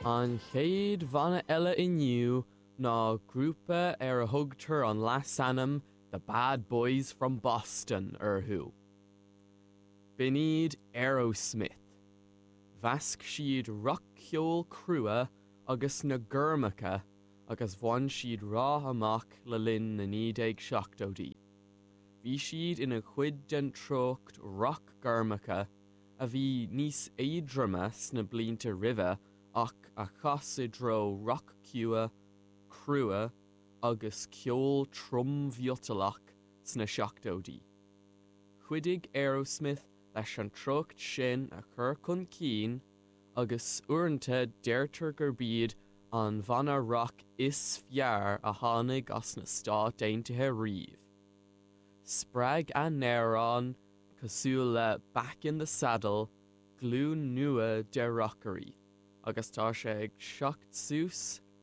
An chéad bhanna eile inniu ná grúpa ar a thugtar an leas anam the Bad Boys from Boston who. B'níd Aerosmith. Vasc siad rock ceol crua agus na gurmacha agus bhain siad rá amach le linn na 1970. Bhí siad ina chuid den trocht rock gurmacha a bhí níos éidrama sna blianta rimhe ach a chasidro rock cua, crua agus ceol tromhiotalach sna 70. Chuidig Aerosmith leis an trocht sin a chur chun cín agus uaireanta deirtear gur bíad an bhanna rock is fear a tháinig as na Stát Aontaithe riamh. Spraig a nérán cosúil le Back in the Saddle glún nua de rockery agus tá sé ag seacht sús